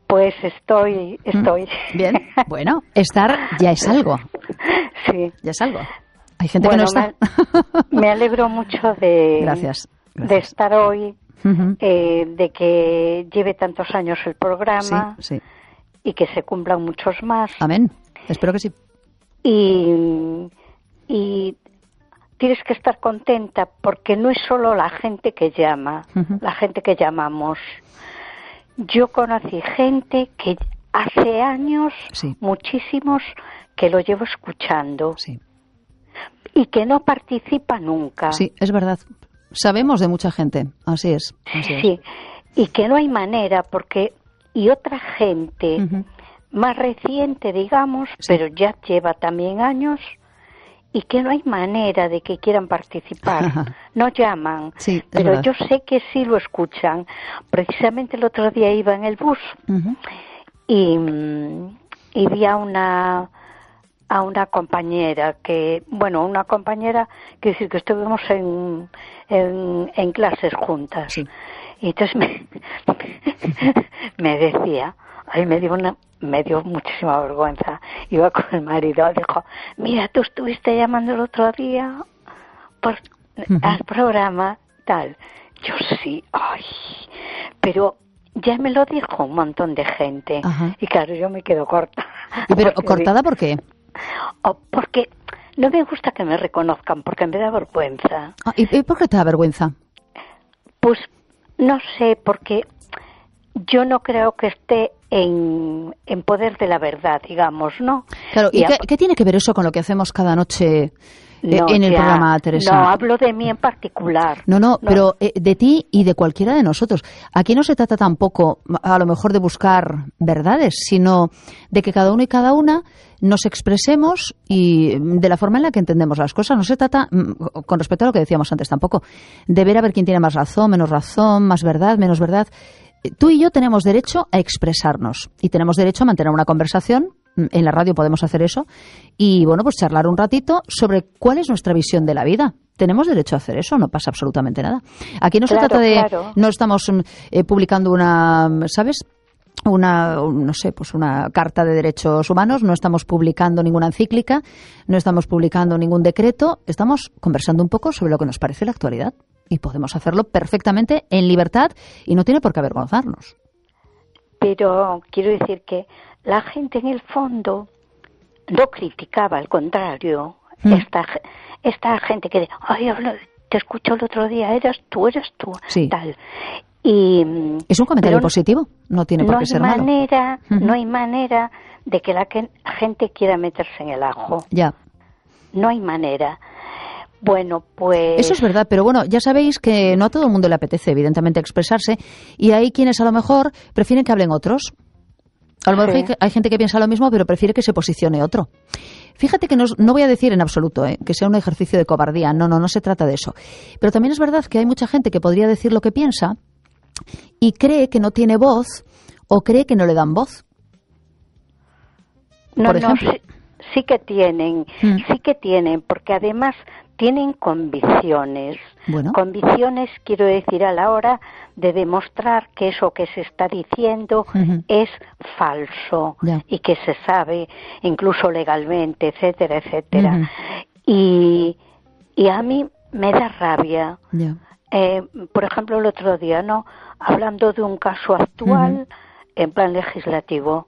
Pues estoy. Bien, bueno, estar ya es algo. Sí. Ya es algo. Hay gente que no está. Me alegro mucho de... Gracias. De estar hoy, de que lleve tantos años el programa y que se cumplan muchos más. Amén. Espero que sí. Y tienes que estar contenta porque no es solo la gente que llama, la gente que llamamos. Yo conocí gente que hace años, muchísimos, que lo llevo escuchando y que no participa nunca. Sí, es verdad. Sabemos de mucha gente, así es. Sí, y que no hay manera porque... Y otra gente más reciente, digamos, pero ya lleva también años, y que no hay manera de que quieran participar. No llaman, pero verdad. yo sé que sí lo escuchan. Precisamente el otro día iba en el bus y vi a una compañera que, quiero decir que estuvimos en clases juntas. Y entonces me decía, a mí me dio muchísima vergüenza. Iba con el marido, dijo, mira, tú estuviste llamando el otro día al programa, tal. Yo sí, pero ya me lo dijo un montón de gente. Y claro, yo me quedo corta. ¿Pero cortada por qué? Porque no me gusta que me reconozcan, porque me da vergüenza. ¿Y por qué te da vergüenza? Pues no sé, porque yo no creo que esté en poder de la verdad, digamos, ¿no? Claro, ¿y qué tiene que ver eso con lo que hacemos cada noche en el programa, Teresa? No, hablo de mí en particular. No, pero de ti y de cualquiera de nosotros. Aquí no se trata tampoco, a lo mejor, de buscar verdades, sino de que cada uno y cada una nos expresemos y de la forma en la que entendemos las cosas. No se trata, con respecto a lo que decíamos antes tampoco, de ver a ver quién tiene más razón, menos razón, más verdad, menos verdad. Tú y yo tenemos derecho a expresarnos y tenemos derecho a mantener una conversación. En la radio podemos hacer eso y, bueno, pues charlar un ratito sobre cuál es nuestra visión de la vida. Tenemos derecho a hacer eso, no pasa absolutamente nada. Aquí no se trata de... No estamos publicando una, ¿sabes?, no sé, pues una carta de derechos humanos, no estamos publicando ninguna encíclica, no estamos publicando ningún decreto, estamos conversando un poco sobre lo que nos parece la actualidad y podemos hacerlo perfectamente en libertad y no tiene por qué avergonzarnos. Pero quiero decir que la gente en el fondo no criticaba, al contrario, esta gente que te escucho el otro día, eres tú, tal. Y es un comentario positivo, no tiene por qué ser malo. No hay manera de que la gente quiera meterse en el ajo. Ya. No hay manera. Bueno, pues... Eso es verdad, pero bueno, ya sabéis que no a todo el mundo le apetece, evidentemente, expresarse, y hay quienes a lo mejor prefieren que hablen otros. A lo mejor hay gente que piensa lo mismo, pero prefiere que se posicione otro. Fíjate que no voy a decir en absoluto que sea un ejercicio de cobardía, no se trata de eso. Pero también es verdad que hay mucha gente que podría decir lo que piensa y cree que no tiene voz o cree que no le dan voz. Por ejemplo. Sí que tienen, porque además tienen convicciones. Bueno. Convicciones, quiero decir, a la hora de demostrar que eso que se está diciendo es falso y que se sabe incluso legalmente, etcétera, etcétera. Y a mí me da rabia. Por ejemplo, el otro día, hablando de un caso actual en plan legislativo.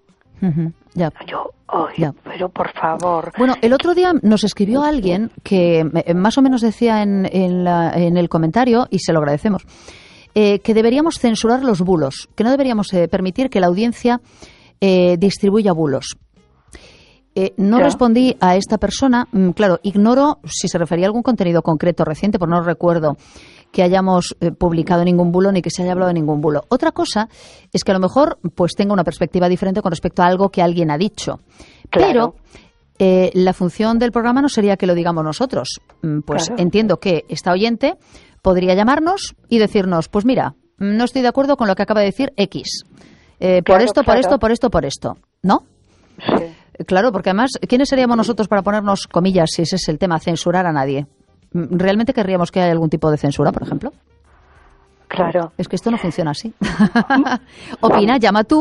Pero por favor. Bueno, el otro día nos escribió alguien que más o menos decía en el comentario, y se lo agradecemos, que deberíamos censurar los bulos, que no deberíamos permitir que la audiencia distribuya bulos. No respondí a esta persona, claro, ignoro si se refería a algún contenido concreto reciente, porque no recuerdo que hayamos publicado ningún bulo ni que se haya hablado de ningún bulo. Otra cosa es que a lo mejor pues tenga una perspectiva diferente con respecto a algo que alguien ha dicho. Claro. Pero la función del programa no sería que lo digamos nosotros. Pues entiendo que esta oyente podría llamarnos y decirnos, pues mira, no estoy de acuerdo con lo que acaba de decir X. Por esto, ¿no? Sí. Claro, porque además, ¿quiénes seríamos nosotros para ponernos, comillas, si ese es el tema, censurar a nadie? ¿Realmente querríamos que haya algún tipo de censura, por ejemplo? Claro. Es que esto no funciona así. Opina, llama tú.